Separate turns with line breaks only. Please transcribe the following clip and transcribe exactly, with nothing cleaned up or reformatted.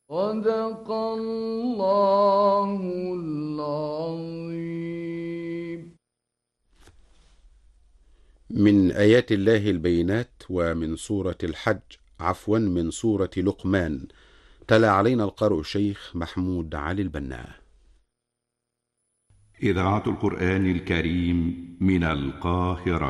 صدق الله العظيم.
من آيات الله البينات ومن سورة الحج، عفوا من سورة لقمان. تلا علينا القارئ الشيخ محمود علي البنا.
إذاعة القرآن الكريم من القاهرة.